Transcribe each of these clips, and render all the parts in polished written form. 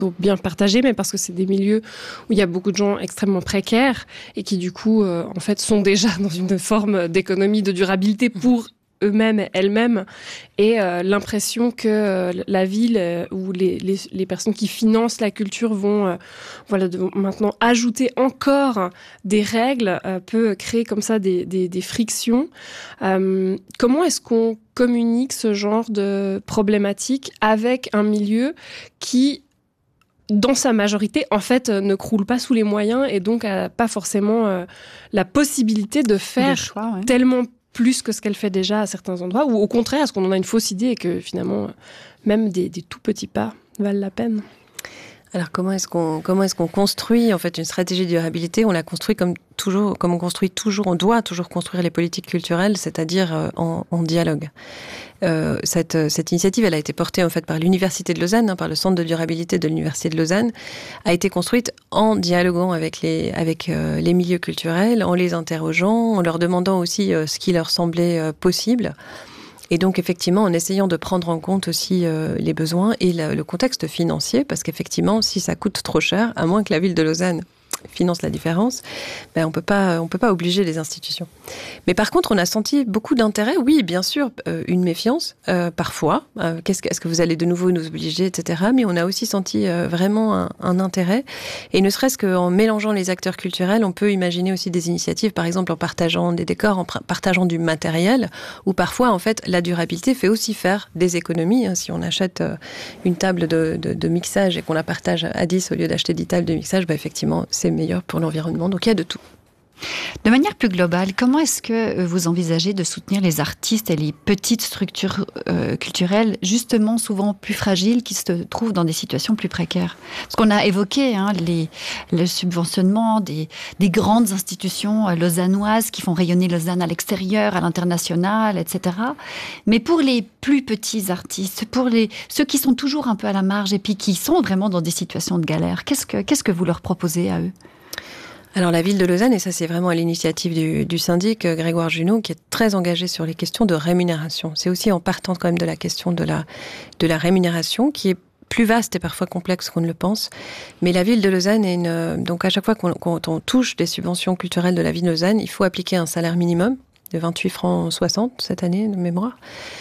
pour bien le partager, mais parce que c'est des milieux où il y a beaucoup de gens extrêmement précaires et qui, du coup, en fait, sont déjà dans une forme d'économie de durabilité pour eux-mêmes, elles-mêmes, et l'impression que la ville ou les personnes qui financent la culture vont maintenant ajouter encore des règles peut créer comme ça des frictions. Comment est-ce qu'on communique ce genre de problématique avec un milieu qui, dans sa majorité, en fait, ne croule pas sous les moyens et donc n'a pas forcément la possibilité de faire tellement plus que ce qu'elle fait déjà à certains endroits, ou au contraire, est-ce qu'on en a une fausse idée et que finalement, même des tout petits pas valent la peine? Alors comment est-ce qu'on construit en fait une stratégie de durabilité? On la construit comme on construit toujours, on doit toujours construire les politiques culturelles, c'est-à-dire en dialogue. Cette initiative, elle a été portée en fait par l'Université de Lausanne, par le Centre de durabilité de l'Université de Lausanne, a été construite en dialoguant avec les milieux culturels, en les interrogeant, en leur demandant aussi ce qui leur semblait possible. Et donc, effectivement, en essayant de prendre en compte aussi les besoins et le contexte financier, parce qu'effectivement, si ça coûte trop cher, à moins que la ville de Lausanne finance la différence, on peut pas obliger les institutions. Mais par contre, on a senti beaucoup d'intérêt, oui, bien sûr, une méfiance, parfois. Est-ce que vous allez de nouveau nous obliger, etc. Mais on a aussi senti vraiment un intérêt. Et ne serait-ce qu'en mélangeant les acteurs culturels, on peut imaginer aussi des initiatives, par exemple en partageant des décors, en partageant du matériel, où parfois, en fait, la durabilité fait aussi faire des économies. Si on achète une table de mixage et qu'on la partage à 10 au lieu d'acheter 10 tables de mixage, effectivement, c'est meilleur pour l'environnement. Donc il y a de tout. De manière plus globale, comment est-ce que vous envisagez de soutenir les artistes et les petites structures culturelles, justement souvent plus fragiles, qui se trouvent dans des situations plus précaires? Parce qu'on a évoqué le subventionnement des grandes institutions lausannoises qui font rayonner Lausanne à l'extérieur, à l'international, etc. Mais pour les plus petits artistes, pour ceux qui sont toujours un peu à la marge et puis qui sont vraiment dans des situations de galère, qu'est-ce que vous leur proposez à eux? Alors la ville de Lausanne, et ça c'est vraiment à l'initiative du syndic Grégoire Junot, qui est très engagé sur les questions de rémunération. C'est aussi en partant quand même de la question de la rémunération, qui est plus vaste et parfois complexe qu'on ne le pense. Mais la ville de Lausanne donc à chaque fois quand on touche des subventions culturelles de la ville de Lausanne, il faut appliquer un salaire minimum de 28 francs 60 cette année de mémoire.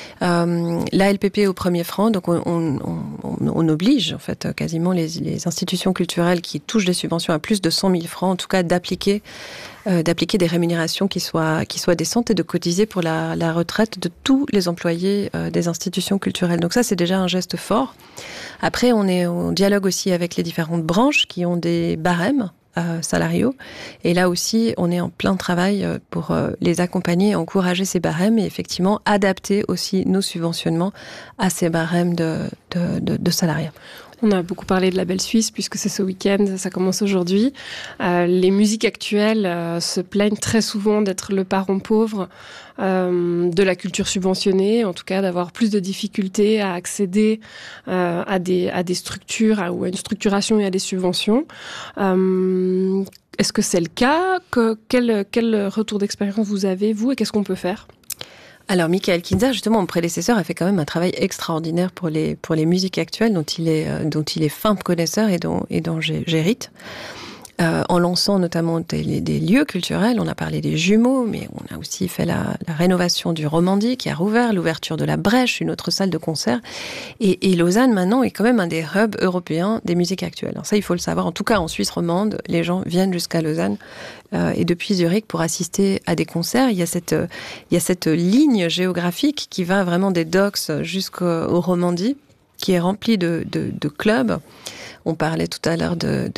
La LPP au premier franc, donc on oblige en fait quasiment les institutions culturelles qui touchent des subventions à plus de 100 000 francs, en tout cas d'appliquer des rémunérations qui soient décentes et de cotiser pour la retraite de tous les employés des institutions culturelles. Donc ça, c'est déjà un geste fort. Après, on dialogue aussi avec les différentes branches qui ont des barèmes salariaux. Et là aussi, on est en plein travail pour les accompagner, encourager ces barèmes et effectivement adapter aussi nos subventionnements à ces barèmes de salariat. On a beaucoup parlé de la Belle Suisse puisque c'est ce week-end, ça commence aujourd'hui. Les musiques actuelles se plaignent très souvent d'être le parent pauvre de la culture subventionnée, en tout cas d'avoir plus de difficultés à accéder à des structures ou à une structuration et à des subventions. Est-ce que c'est le cas? Quel retour d'expérience vous avez, vous, et qu'est-ce qu'on peut faire? Alors, Michael Kinzer, justement, mon prédécesseur, a fait quand même un travail extraordinaire pour les musiques actuelles dont il est fin connaisseur et dont j'hérite. En lançant notamment des lieux culturels. On a parlé des jumeaux, mais on a aussi fait la rénovation du Romandie qui a rouvert, l'ouverture de la Brèche, une autre salle de concert. Et Lausanne, maintenant, est quand même un des hubs européens des musiques actuelles. Alors ça, il faut le savoir. En tout cas, en Suisse romande, les gens viennent jusqu'à Lausanne et depuis Zurich pour assister à des concerts. Il y a cette ligne géographique qui va vraiment des docks jusqu'au Romandie, qui est remplie de clubs. On parlait tout à l'heure de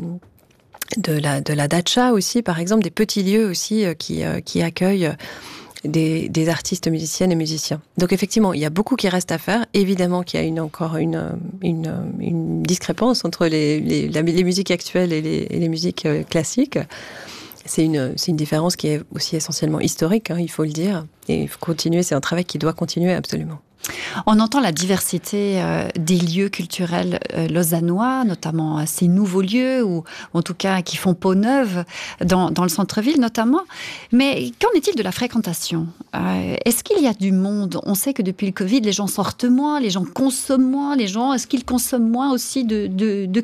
la Dacha aussi, par exemple, des petits lieux aussi qui accueillent des artistes musiciennes et musiciens. Donc effectivement, il y a beaucoup qui reste à faire. Évidemment qu'il y a encore une discrépance entre les musiques actuelles et les musiques classiques. C'est une différence qui est aussi essentiellement historique, il faut le dire. Et il faut continuer, c'est un travail qui doit continuer absolument. On entend la diversité des lieux culturels lausannois, notamment ces nouveaux lieux, ou en tout cas qui font peau neuve dans le centre-ville notamment. Mais qu'en est-il de la fréquentation ? Est-ce qu'il y a du monde ? On sait que depuis le Covid, les gens sortent moins, les gens consomment moins, est-ce qu'ils consomment moins aussi de